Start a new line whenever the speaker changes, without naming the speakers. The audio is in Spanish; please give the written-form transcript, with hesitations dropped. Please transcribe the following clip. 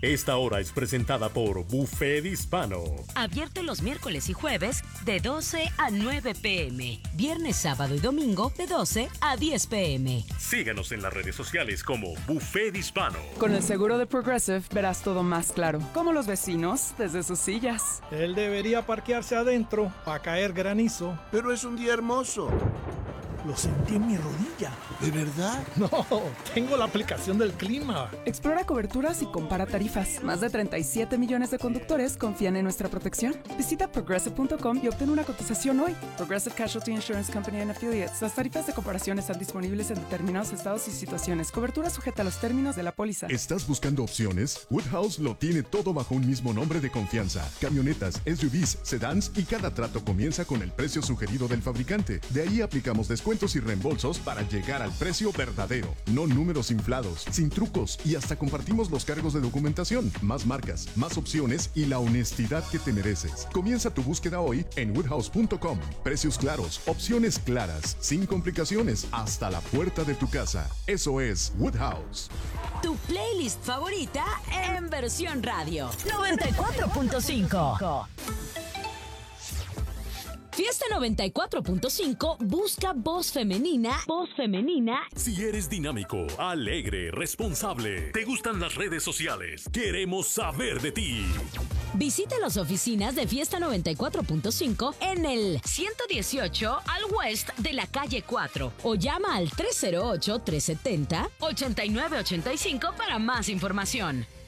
Esta hora es presentada por Buffet Hispano.
Abierto los miércoles y jueves de 12 a 9 p.m. Viernes, sábado y domingo de 12 a 10 p.m.
Síganos en las redes sociales como Buffet Hispano.
Con el seguro de Progressive verás todo más claro, como los vecinos desde sus sillas.
Él debería parquearse adentro para caer granizo.
Pero es un día hermoso.
Lo sentí en mi rodilla.
¿De verdad?
No, tengo la aplicación del clima.
Explora coberturas y compara tarifas. Más de 37 millones de conductores confían en nuestra protección. Visita Progressive.com y obtén una cotización hoy. Progressive Casualty Insurance Company and Affiliates. Las tarifas de comparación están disponibles en determinados estados y situaciones. Cobertura sujeta a los términos de la póliza.
¿Estás buscando opciones? Woodhouse lo tiene todo bajo un mismo nombre de confianza. Camionetas, SUVs, sedans y cada trato comienza con el precio sugerido del fabricante. De ahí aplicamos descuentos y reembolsos para llegar al precio verdadero. No números inflados, sin trucos y hasta compartimos los cargos de documentación. Más marcas, más opciones y la honestidad que te mereces. Comienza tu búsqueda hoy en woodhouse.com. Precios claros, opciones claras, sin complicaciones, hasta la puerta de tu casa. Eso es Woodhouse.
Tu playlist favorita en versión radio. 94.5. Fiesta 94.5 busca voz femenina. Voz femenina.
Si eres dinámico, alegre, responsable, te gustan las redes sociales, queremos saber de ti.
Visita las oficinas de Fiesta 94.5 en el 118 al West de la calle 4 o llama al 308-370-8985 para más información.